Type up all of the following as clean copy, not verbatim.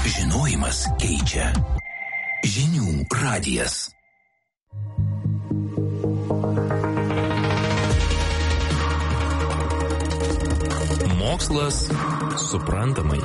Žinojimas keičia. Žinių radijas. Mokslas suprantamai.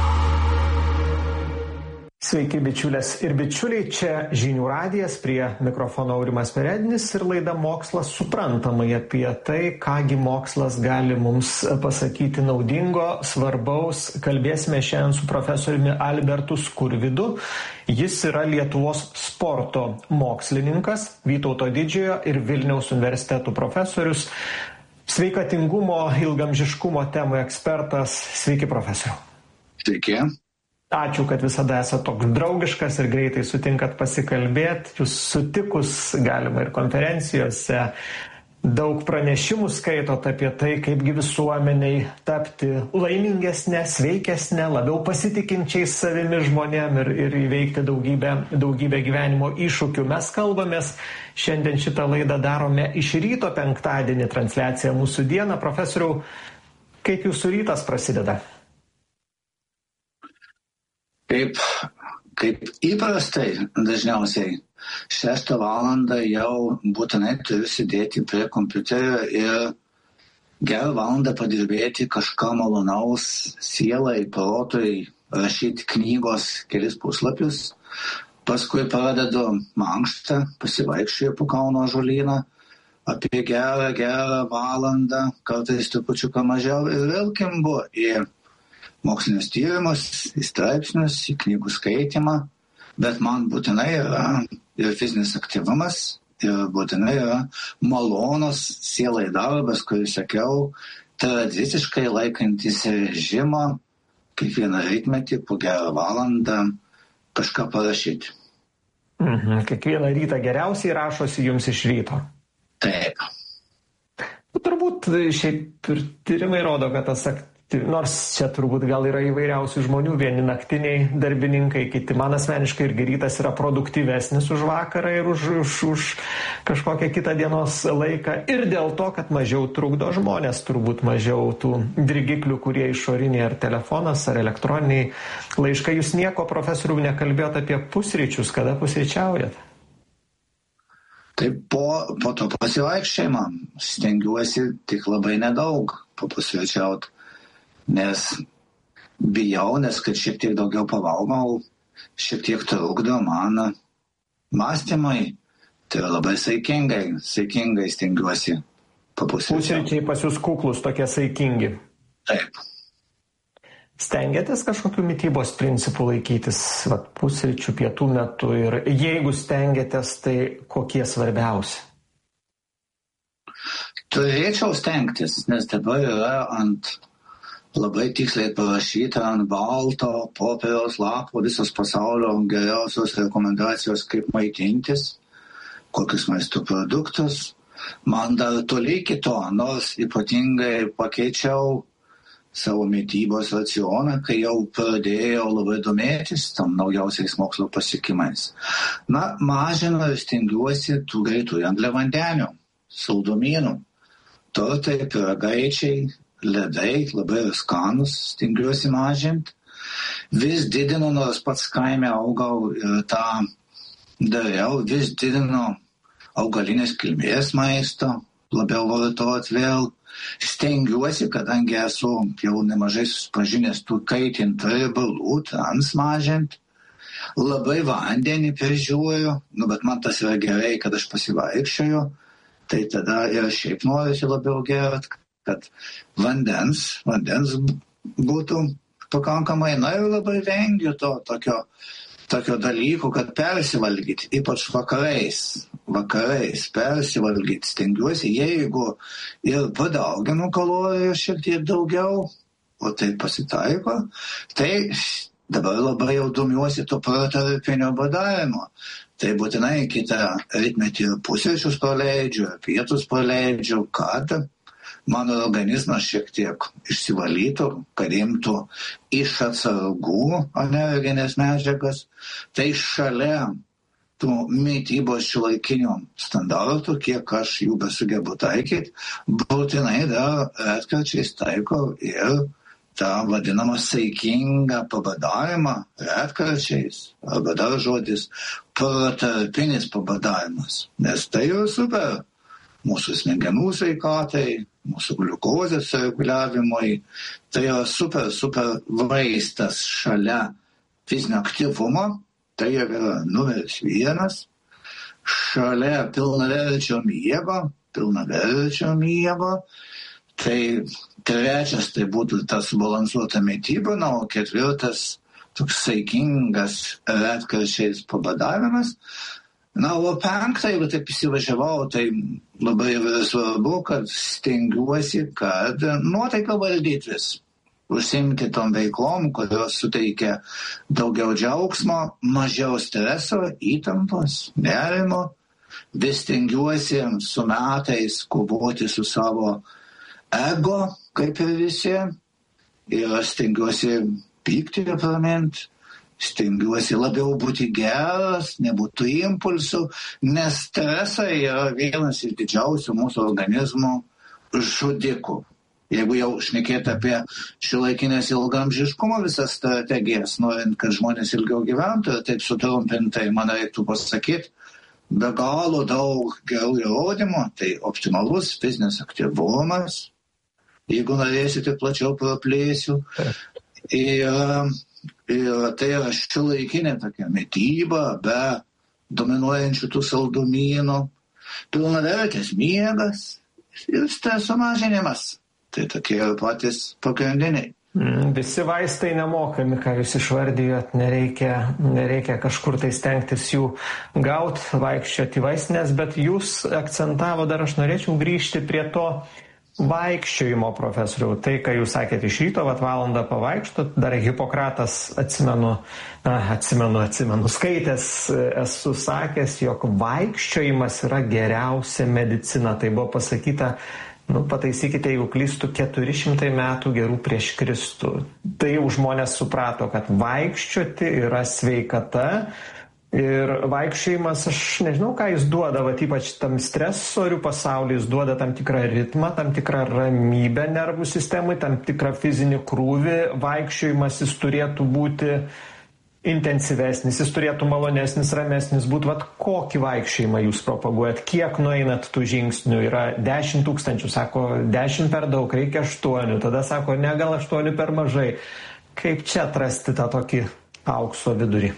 Sveiki bičiulės ir bičiuliai, čia Žinių radijas, prie mikrofono Aurimas Peredinis ir laida Mokslas suprantamai apie tai, kągi mokslas gali mums pasakyti naudingo, svarbaus. Kalbėsime šiandien su profesoriumi Albertu Skurvydu. Jis yra Lietuvos sporto mokslininkas, Vytauto Didžiojo ir Vilniaus universitetų profesorius, sveikatingumo, ilgamžiškumo temų ekspertas. Sveiki, profesoriau. Sveiki. Ačiū, kad visada esate toks draugiškas ir greitai sutinkat pasikalbėti. Jūs sutikus galima ir konferencijose daug pranešimų skaitot apie tai, kaipgi visuomeniai tapti laimingesnė, sveikesnė, labiau pasitikinčiais savimi žmonėm ir įveikti daugybę gyvenimo iššūkių. Mes kalbamės, šiandien šitą laidą darome iš ryto, penktadienį transliacija Mūsų diena. Profesoriau, kaip jūsų rytas prasideda? Kaip įprastai dažniausiai 6 valandą jau būtinai turiu sėdėti prie kompiuterio ir gerą valandą padirbėti kažką malonaus sielai, protui, rašyti knygos kelis puslapius. Paskui pradedu mankštą, pasivaikščioju po Kauno ąžuolyną apie gerą valandą, kartais trupučiuką mažiau ir vėl kimbu į mokslinius tyrimus, į straipsnius, į knygų skaitimą, bet man būtinai yra ir fizinis aktyvumas, ir būtinai yra malonus sielai darbas, kurį sakiau, tradiciškai laikantis režimo, kiekvieną rytmetį po gerą valandą kažką parašyti. Kiekvieną rytą geriausiai rašosi jums iš ryto? Taip. Turbūt šiaip ir tyrimai rodo, kad nors čia turbūt gal yra įvairiausių žmonių, vieni naktiniai darbininkai, kiti. Man asmeniškai irgi rytas yra produktyvesnis už vakarą ir už kažkokią kitą dienos laiką. Ir dėl to, kad mažiau trukdo žmonės, turbūt mažiau tų dirgiklių, kurie išoriniai ar telefonas, ar elektroniniai laiškai. Jūs nieko, profesoriau, nekalbėjot apie pusryčius, kada pusryčiaujat? Taip, po to pasivaikščiojimą stengiuosi tik labai nedaug papusryčiauti. Nes bijau, kad šiek tiek daugiau pavalgau, šiek tiek trukdo man mąstymai. Tai labai saikingai stengiuosi papusryčiauti. Pusryčiai pas jūs kuklus, tokie saikingi. Taip. Stengiatės kažkokių mitybos principų laikytis pusryčių pietų metu ir jeigu stengiatės, tai kokie svarbiausi? Turėčiau stengtis, nes dabar yra labai tiksliai parašyta ant balto popieriaus lapo visos pasaulio geriausios rekomendacijos, kaip maitintis, kokius maisto produktus. Man dar toli iki to, nors ypatingai pakeičiau savo mitybos racioną, kai jau pradėjau labai domėtis tam naujausiais mokslo pasiekimais. Mažinu ir stengiuosi tų greitųjų angliavandenių, saldumynų, tortai, pyragaičiai, ledai, labai skanus, stengiuosi mažinti. Vis didinu, nors pats kaime augau ir tą dariau, vis didinu augalinės kilmės maisto, labiau vartot vėl. Stengiuosi, kadangi esu jau nemažai susipažinęs tų kaitintų riebalų, trans mažinti. Labai vandenį prižiūriu, bet man tas yra gerai, kad aš pasivaikščioju, tai tada ir šiaip norisi labiau gert, kad vandens būtų pakankamai, ir labai vengiu to tokio dalyko, kad persivalgyti, ypač vakarais persivalgyti stengiuosi, jeigu ir padauginu kalorijų šiek tiek daugiau, o tai pasitaiko, tai dabar labai jau domiuosi to protarpinio badavimo. Tai būtinai kitą rytmetį pusryčius praleidžiu, pietus praleidžiu, kad mano organizmas šiek tiek išsivalytų, kad imtų iš atsargų alerginės medžiagas. Tai šalia tų mitybos šiuolaikinių standartų, kiek aš jų besugebu taikyti, būtinai dar retkarčiais taikau ir tą vadinamą saikingą pabadavimą retkarčiais, arba dar žodis protarpinis pabadavimas, nes tai jau super mūsų smegenų sveikatai, mūsų gliukozės reguliavimui, tai yra super vaistas šalia fizinio aktyvumo, tai yra numeris 1, šalia pilnaverčio miego, tai 3 tai būtų ta subalansuota mityba, o 4 toks saikingas retkarčiais pabadavimas. O 5, jeigu taip įsivažiavau, tai labai svarbu, kad stengiuosi, kad nuotaiką valdytis, užsiimti tom veiklom, kurios suteikia daugiau džiaugsmo, mažiau streso, įtampos, nerimo. Vis stengiuosi su metais kovoti su savo ego, kaip ir visi, ir stengiuosi pykti apramint, stengiuosi labiau būti geras, nebūtų impulsų, nes stresai yra vienas iš didžiausių mūsų organizmo žudikų. Jeigu jau šnekėti apie šiuolaikinės ilgaamžiškumo visas strategijas, norint, kad žmonės ilgiau gyventų, ir taip sutrumpintai, man reiktų pasakyti, be galo daug gerų įrodymų, tai optimalus fizinis aktyvumas, jeigu norėsite plačiau praplėsiu, ir tai yra šiuolaikinė tokia mityba be dominuojančių tų saldumynų, pilnavertis miegas ir streso mažinimas. Tai tokie yra patys pagrindiniai. Visi vaistai nemokami, ką jūs išvardijot, nereikia kažkur tai stengtis jų gauti, vaikščioti į vaistinės, bet jūs akcentavo, dar aš norėčiau grįžti prie to vaikščiojimo, profesoriau. Tai, ką jūs sakėte, iš ryto valandą pavaikštot, dar Hipokratas atsimenu, skaitęs esu sakęs, jog vaikščiojimas yra geriausia medicina. Tai buvo pasakyta, pataisykite, jeigu klystu, 400 metų gerų prieš Kristų. Tai jau žmonės suprato, kad vaikščioti yra sveikata. Ir vaikščiojimas, aš nežinau, ką jis duoda, ypač tam stresorių pasaulyje, jis duoda tam tikrą ritmą, tam tikrą ramybę nervų sistemai, tam tikrą fizinį krūvį. Vaikščiojimas jis turėtų būti intensyvesnis, jis turėtų malonesnis, ramesnis būti. Kokį vaikščiojimą jūs propaguojat? Kiek nueinat tų žingsnių? Yra 10 000, sako, 10 per daug, reikia 8, tada sako, ne, gal 8 per mažai. Kaip čia atrasti tą tokį aukso vidurį?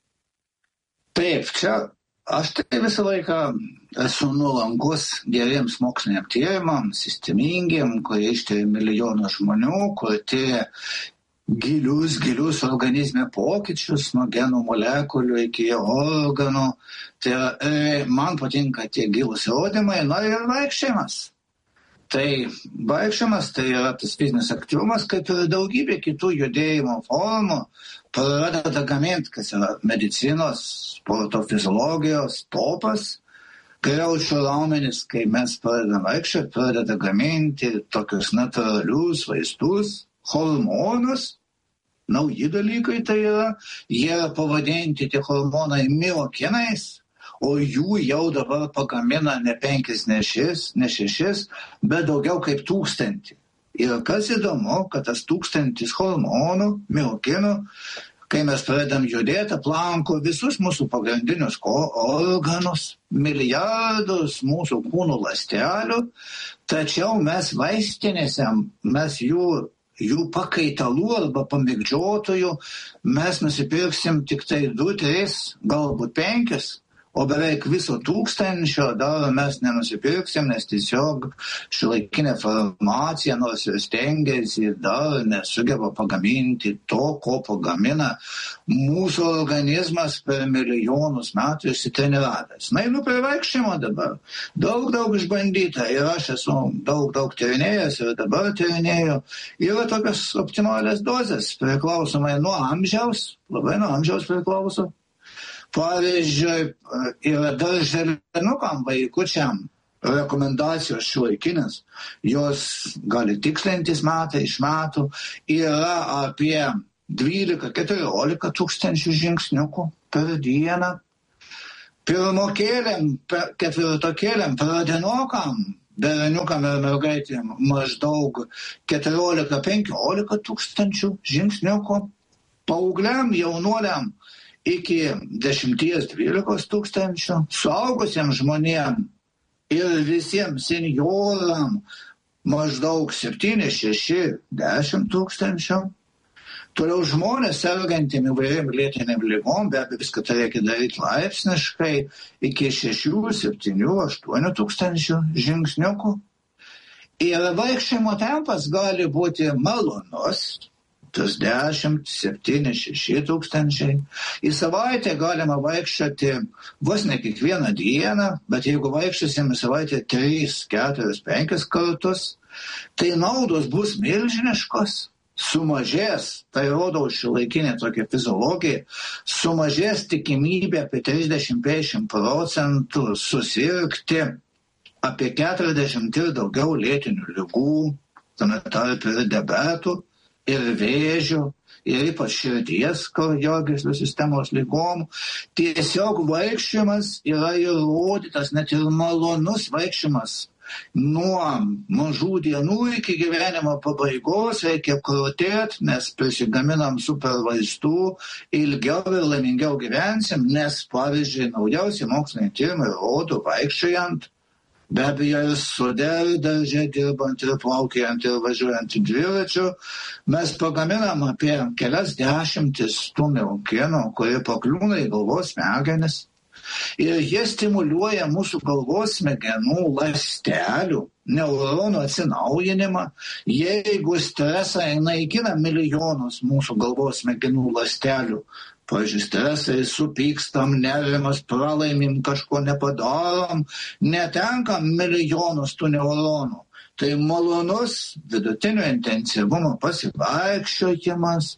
Taip, čia aš tai visą laiką esu nuolankus geriems moksliniam tyrimams, sistemingiam, kurie ištyrė milijonus žmonių, kurie tyrė gilius organizme pokyčius, nuo genų molekulių iki organų. Tai man patinka tie gilūs įrodymai, ir vaikščiojimas. Tai vaikščiojimas tai yra tas fizinis aktyvumas, kaip ir daugybė kitų judėjimo formų, pradeda gaminti, kas yra medicinos, sporto fiziologijos topas. Griaučių raumenis, kai mes pradedam vaikščioti, pradeda gaminti tokius natūralius vaistus, hormonus. Nauji dalykai tai yra, jie pavadinti tie hormonai miokinais, o jų jau dabar pagamina ne 5, ne 6, bet daugiau kaip 1000. Ir kas įdomu, kad tas 1000 hormonų, miokinų, kai mes pradedam judėti, aplanko visus mūsų pagrindinius organus, milijardus mūsų kūnų ląstelių, tačiau mes vaistinėse, mes jų pakaitalų arba pamėgdžiotojų, mes nusipirksim tik tai 2, 3, galbūt 5, o beveik viso 1000 dar mes nenusipirksim, nes tiesiog šiuolaikinė farmacija, nors ir stengiasi, dar nesugeba pagaminti to, ko pagamina mūsų organizmas per milijonus metų išsitreniravęs. Einu prie vaikščiojimo dabar. Daug išbandyta ir aš esu daug tyrinėjęs ir dabar tyrinėju. Yra tokios optimalios dozės, priklausomai nuo amžiaus, labai nuo amžiaus priklauso. Pavyzdžiui, yra darželinukam, vaikučiam rekomendacijos šiuolaikinės, jos gali tikslintis metai iš metų, yra apie 12-14 tūkstančių žingsniukų per dieną. Pirmokėliam, ketvirtokėliam, pradinokam berniukam ir mergaitėm maždaug 14-15 tūkstančių žingsniukų, paaugliam, jaunuoliam iki 10-12 tūkstančių, suaugusiems žmonėm ir visiems senjoram maždaug 7-6-10 tūkstančių. Toliau žmonės sergantiem įvairiam lėtiniam ligom, be abejo viską tai reikia daryti laipsniškai, iki 6-7-8 tūkstančių žingsniukų. Ir vaikščiojimo tempas gali būti malonus, tas 10-7-6 tūkstančiai. Į savaitę galima vaikščioti vos ne kiekvieną dieną, bet jeigu vaikščiosim į savaitę 3-4-5 kartus, tai naudos bus milžiniškos. Sumažės, tai rodo šiuolaikinė tokia fiziologija, sumažės tikimybė apie 30-50% susirgti apie 40 ir daugiau lėtinių ligų, tame tarp ir diabetų, ir vėžių, ir ypač širdies kraujagyslių sistemos ligom. Tiesiog vaikščiojimas yra įrodytas, net ir malonus vaikščiomas. Nuo mažų dienų iki gyvenimo pabaigos reikia krūtėti, nes prisigaminam super vaistų, ilgiau ir laimingiau gyvensim, nes, pavyzdžiui, naujausi moksliniai tyrimai rodo vaikščiojant, be abejo ir sode, darže dirbant ir plaukiant ir važiuojant dviračiu, mes pagaminam apie kelias dešimtis tų mielkinų, kurie pakliūna į galvos smegenis. Ir jie stimuliuoja mūsų galvos smegenų ląstelių, neuronų atsinaujinimą. Jeigu stresai naikina milijonus mūsų galvos smegenų ląstelių, pavyzdžiui, stresai, supykstam, nerimas, pralaimim, kažko nepadarom, netenkam milijonus tų neuronų. Tai malonus vidutinio intensyvumo pasivaikščiojimas,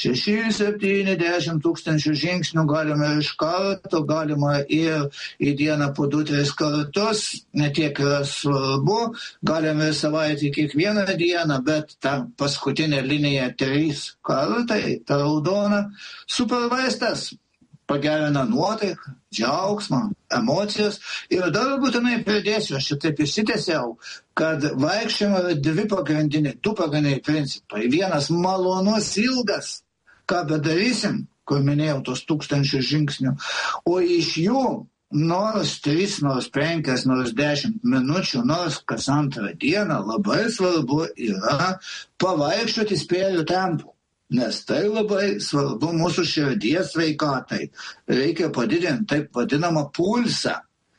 6-7-10 tūkstančių žingsnių galima iš karto, galima ir į dieną po 2-3 kartus, netiek yra svarbu, galima ir savaitę kiekvieną dieną, bet ta paskutinė linija 3 kartai, ta raudona, supervaistas. Pagerina nuotaiką, džiaugsmą, emocijas. Ir dar būtinai pridėsiu, aš šitaip išsitęsiau, kad vaikščiojimo yra du pagrindiniai principai. Vienas malonus ilgas, ką bedarysim, kur minėjau tos 1000 žingsnių, o iš jų nors 3, nors 5, nors 10 minučių, nors kas antrą dieną labai svarbu yra pavaikščioti spėrių tempu. Nes tai labai svarbu mūsų širdies sveikatai. Reikia padidinti taip vadinamą pulsą.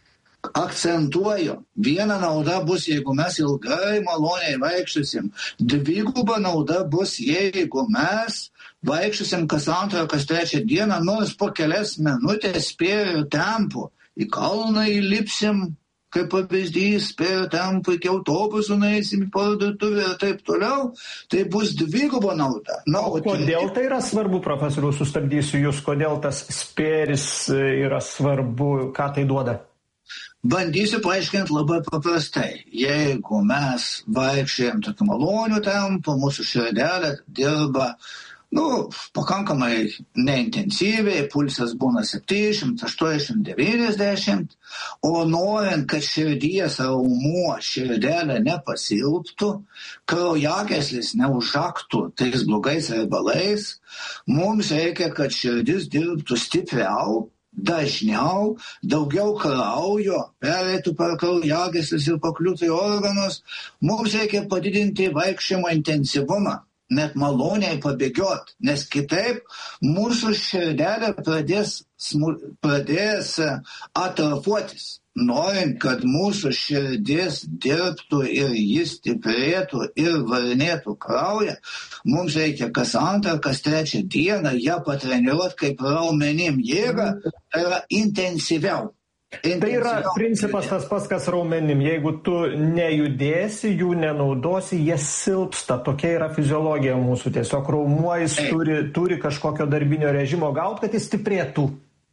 Akcentuoju, viena nauda bus, jeigu mes ilgai maloniai vaikščiosim. Dviguba nauda bus, jeigu mes vaikščiosim kas antrą, kas trečią dieną, nors po kelias minutės spėrių tempu. Į kalną įlipsim, kaip pavyzdys, spėrių tempu, iki autobusų nueisim į parduotuvę ir taip toliau, tai bus dviguba nauda. Kodėl tai yra svarbu, profesoriau, sustabdysiu jūs, kodėl tas spėris yra svarbu, ką tai duoda? Bandysiu paaiškinti labai paprastai. Jeigu mes vaikščiojam tokiu maloniu tempu, mūsų širdelė dirba pakankamai neintensyviai, pulsas būna 70, 80, 90, o norint, kad širdies raumuo, širdelė nepasilptų, kraujagyslis neužaktų tais blogais riebalais, mums reikia, kad širdis dirbtų stipriau, dažniau, daugiau kraujo pereitų per kraujagysles ir pakliūtų į organus. Mums reikia padidinti vaikščiojimo intensyvumą, net maloniai pabėgiot, nes kitaip mūsų širdelė pradės atrofuotis. Norint, kad mūsų širdis dirbtų ir jis stiprėtų ir varinėtų kraują, mums reikia kas antrą, kas trečią dieną ją patreniruoti kaip raumenim jėgą, tai yra intensyviau. Tai yra principas tas pats, kas raumenim. Jeigu tu nejudėsi, jų nenaudosi, jie silpsta. Tokia yra fiziologija mūsų. Tiesiog raumuo jis turi kažkokio darbinio režimo gaut, kad jis stiprėtų.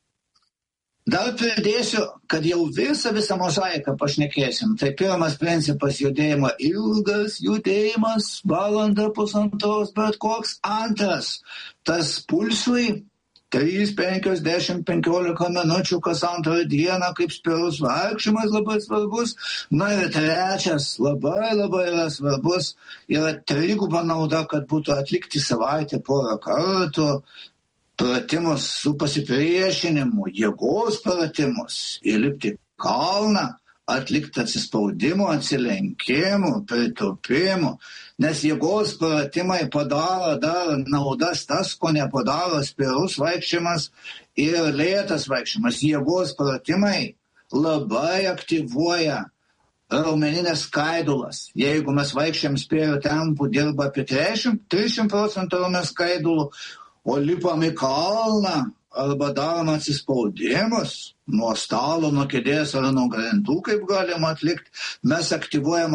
Dar pridėsiu, kad jau visą mozaiką pašnekėsim. Tai pirmas principas judėjimo ilgas judėjimas, valandą pusantros, bet koks antras. Tas pulsui 3, 5, 10, 15 minučių kas antrą dieną, kaip spirus vaikščiojimas labai svarbus. Na ir trečias, labai yra svarbus, yra triguba nauda, kad būtų atlikti savaitę porą kartų pratimus su pasipriešinimu, jėgos pratimus, įlipti kalną, atlikti atsispaudimų, atsilenkimų, pritūpimų, nes jėgos pratimai padaro dar naudas tas, ko nepadaro spirus vaikščiojimas ir lėtas vaikščiojimas. Jėgos pratimai labai aktyvuoja raumeninės skaidulas. Jeigu mes vaikščiam spėrio tempu, dirba apie 300% raumenės skaidulų, o lipam į kalną arba darom atsispaudimus nuo stalo, nuo kėdės ar nuo grindų, kaip galima atlikti, mes aktyvuojam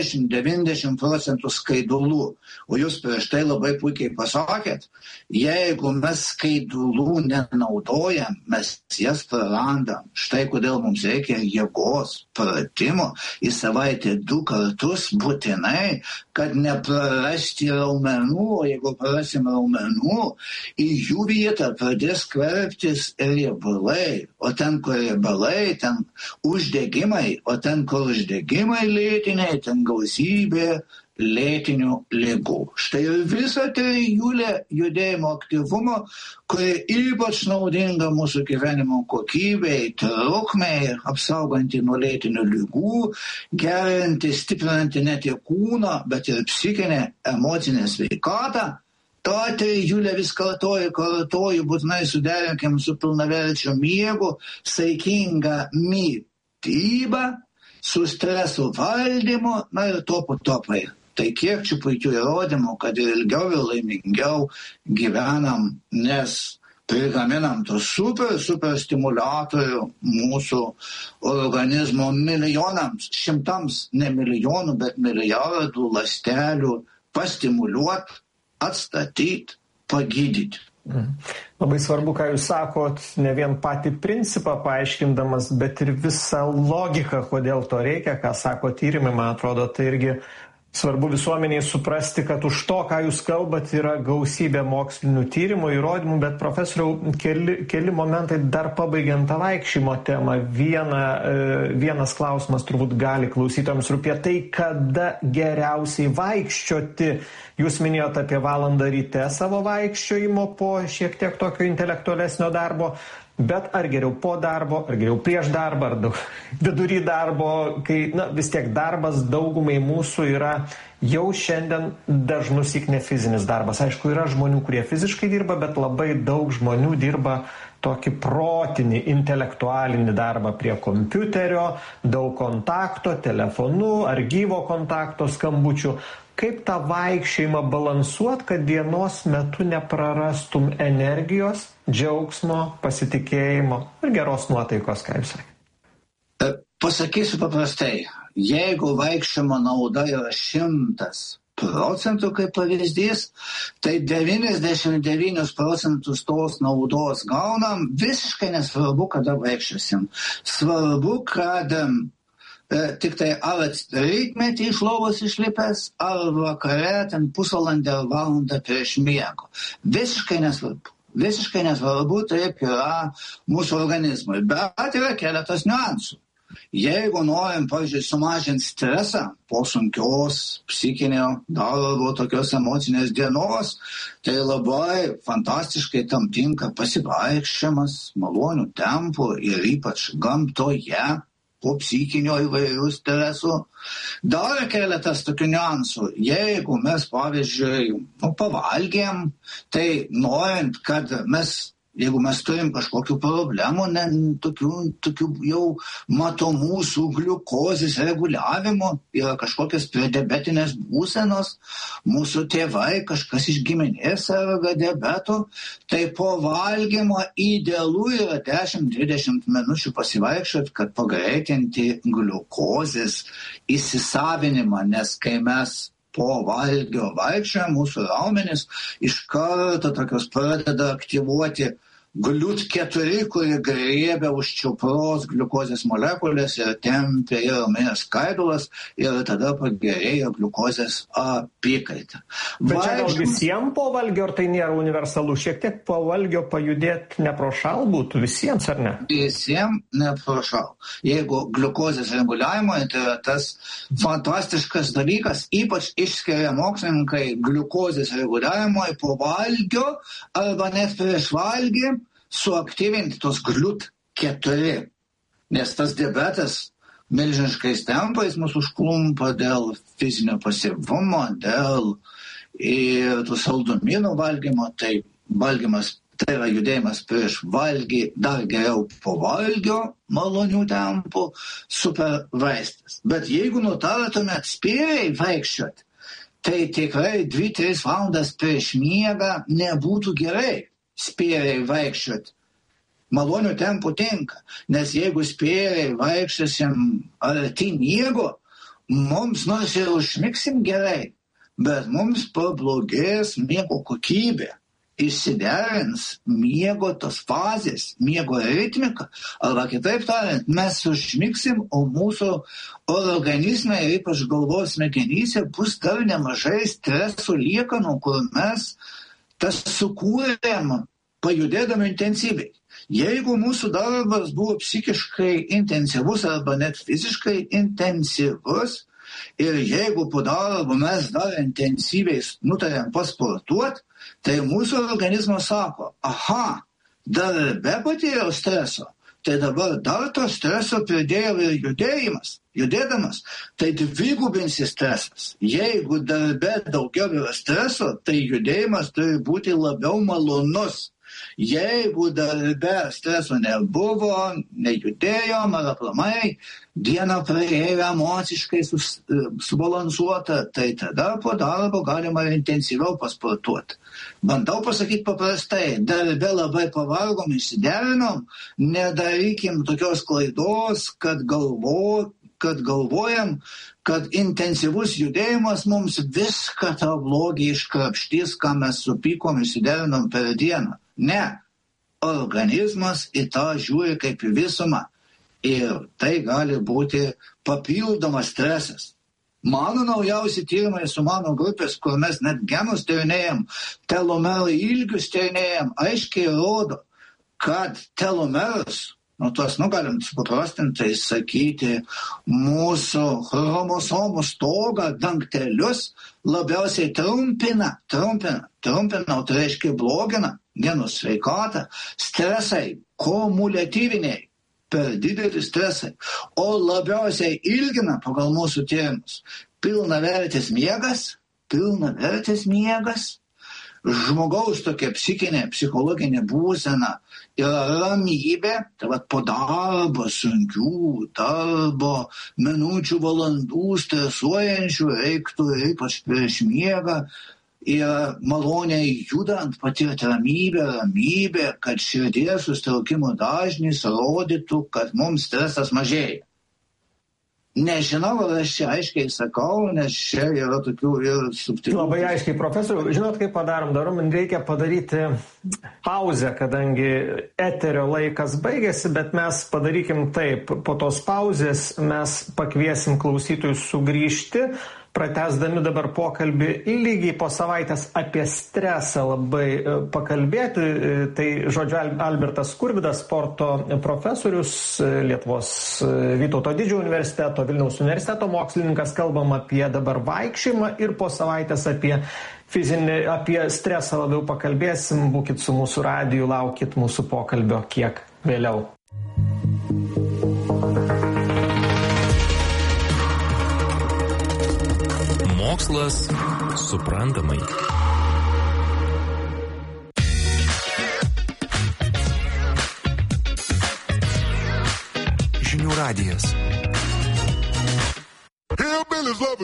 80-90% skaidulų. O jūs prieš tai labai puikiai pasakėt, jeigu mes skaidulų nenaudojam, mes jas prarandam. Štai kodėl mums reikia jėgos pratimo į savaitę 2 kartus būtinai, kad neprarasti raumenų, o jeigu prarasim raumenų, į jų vietą pradės skverbtis riebalai, o ten, kur riebalai, ten uždegimai, o ten, kur uždegimai lėtiniai, ten gausybė lėtinių ligų. Štai ir visa trijulė judėjimo aktyvumo, kuri ypač naudinga mūsų gyvenimo kokybei, trukmei, apsauganti nuo lėtinių ligų, gerinti, stiprinanti ne tik kūno, bet ir psichinę, emocinę sveikatą. Ta trijulė vis kartoju, būtinai suderinkim su pilnaverčiu miegu, saikinga mytyba, su streso valdymu, na ir topai. Tai kiek čia puikių įrodymų, kad ilgiau ir laimingiau gyvenam, nes prigaminam tų super stimuliatorių mūsų organizmo milijonams, šimtams, ne milijonų, bet milijardų ląstelių pastimuliuoti, atstatyti, pagydyti. Labai svarbu, ką jūs sakot, ne vien patį principą paaiškindamas, bet ir visą logiką, kodėl to reikia, ką sako tyrimai, man atrodo, tai irgi svarbu visuomeniai suprasti, kad už to, ką jūs kalbat, yra gausybė mokslinių tyrimų, įrodymų, bet profesoriau, keli momentai dar pabaigiant tą vaikščiojimo temą. Vienas klausimas turbūt gali klausytojams rūpėti, tai kada geriausiai vaikščioti. Jūs minėjote apie valandą ryte savo vaikščiojimo po šiek tiek tokio intelektualesnio darbo, bet ar geriau po darbo, ar geriau prieš darbą, ar vidury darbo, kai vis tiek darbas daugumai mūsų yra jau šiandien dažnus ne fizinis darbas. Aišku, yra žmonių, kurie fiziškai dirba, bet labai daug žmonių dirba tokį protinį, intelektualinį darbą prie kompiuterio, daug kontakto, telefonu ar gyvo kontakto skambučių. Kaip tą vaikščiojimą balansuot, kad dienos metu neprarastum energijos, džiaugsmo, pasitikėjimo ir geros nuotaikos, ką jūs sakėte? Pasakysiu paprastai, jeigu vaikščiojimo nauda yra 100% kaip pavyzdys, tai 99% tos naudos gaunam, visiškai nesvarbu, kada vaikščiosim. Svarbu, kad tik tai ar rytmetį iš lovos išlipęs, ar vakare ten pusvalandę ar valandą prieš miego. Visiškai nesvarbu. Visiškai nesvarbu, taip yra mūsų organizmui. Bet yra keletas niuansų. Jeigu norim, pavyzdžiui, sumažinti stresą po sunkios psichinio darbo, tokios emocinės dienos, tai labai fantastiškai tam tinka pasivaikščiojimas malonių tempų ir ypač gamtoje, po psichinio įvairių stresų. Dar keletas tokių niuansų. Jeigu mes, pavyzdžiui, pavalgėm, tai norint, kad jeigu mes turim kažkokių problemų, tokių jau matomų su gliukozės reguliavimo, yra kažkokios prediabetinės būsenos, mūsų tėvai, kažkas iš giminės serga diabetu, tai po valgymo idealu yra 10-20 minučių pasivaikščioti, kad pagreitinti gliukozės įsisavinimą, nes kai mes po valgio vaikščiojam, mūsų raumenys iš karto tokios pradeda aktyvuoti GLUT4, kuri griebia už čiupros gliukozės molekulės ir tempia į raumenės skaidulas ir tada pagerėja gliukozės apykaita. Bet čia gal visiems po valgio, ar tai nėra universalu? Šiek tiek po valgio pajudėti neprošal būtų visiems, ar ne? Visiems neprošal. Jeigu gliukozės reguliavimo, tai yra tas fantastiškas dalykas, ypač išskiria mokslininkai gliukozės reguliavimo po valgio arba net prieš valgį suaktyvinti tos GLUT4, nes tas diabetas milžiniškais tempais mūsų užklumpa dėl fizinio pasyvumo, dėl ir tų saldumynų valgymo, tai valgymas, tai yra judėjimas prieš valgį, dar geriau po valgio malonių tempų, super vaistas. Bet jeigu nutartumėt spėriai vaikščioti, tai tikrai 2-3 valandas prieš miegą nebūtų gerai spėriai vaikščioti. Malonių tempų tinka, nes jeigu spėriai vaikščiosim arti miego, mums nors ir užmigsim gerai, bet mums pablogės miego kokybė. Išsiderins miego tos fazės, miego ritmika, arba kitaip tariant, mes užmigsim, o mūsų organizme ir ypač galvos smegenyse bus dar nemažai streso liekanų, kur mes tas sukūrėm pajudėdami intensyviai. Jeigu mūsų darbas buvo psichiškai intensyvus arba net fiziškai intensyvus ir jeigu po darbo mes dar intensyviai nutarėm pasportuoti, tai mūsų organizmas sako, aha, darbe patyrėjau streso, tai dabar dar to streso pridėjau ir judėdamas, tai dvigubinsi stresas. Jeigu darbe daugiau yra streso, tai judėjimas turi būti labiau malonus. Jeigu darbe streso nebuvo, nejudėjom ar aplamai, diena praėjo emociškai subalansuota, tai tada po darbo galima intensyviau pasportuoti. Bandau pasakyti paprastai, darbe labai pavargom, išsiderinom, nedarykim tokios klaidos, kad galvojam, kad intensyvus judėjimas mums viską tą blogį iškrapštys, ką mes supykom išsiderinom per dieną. Ne, organizmas į tą žiūri kaip į visumą ir tai gali būti papildomas stresas. Mano naujausi tyrimai su mano grupės, kur mes net genus tyrinėjom, telomerų ilgius tyrinėjom, aiškiai rodo, kad telomerus, galim supaprastintai sakyti, mūsų chromosomų stogą, dangtelius labiausiai trumpina, tai reiškia blogina genų sveikatą, stresai, kumuliatyviniai, per didelį stresai, o labiausiai ilgina pagal mūsų tyrimus pilnavertis miegas, žmogaus tokia psichinė, psichologinė būsena yra ramybė, tai po darbo, sunkių darbo, minučių, valandų, stresuojančių reiktų ypač prieš miegą, ir maloniai judant patirti ramybę, kad širdies susitraukimo dažnis rodytų, kad mums stresas mažėja. Nežinau, ar aš čia aiškiai sakau, nes čia yra tokių ir subtilių. Labai aiškiai, profesoriau. Žinot, kaip padarom? Man reikia padaryti pauzę, kadangi eterio laikas baigėsi, bet mes padarykim taip. Po tos pauzės mes pakviesim klausytojus sugrįžti, pratęsdami dabar pokalbį lygiai po savaitės apie stresą labai pakalbėti. Tai, žodžiu, Albertas Skurvydas, sporto profesorius, Lietuvos Vytauto Didžiojo universiteto, Vilniaus universiteto mokslininkas, kalbam apie dabar vaikščiojimą ir po savaitės apie stresą labiau pakalbėsim. Būkit su mūsų radiju, laukit mūsų pokalbio kiek vėliau. Mokslas suprantamai. Žinių radijas.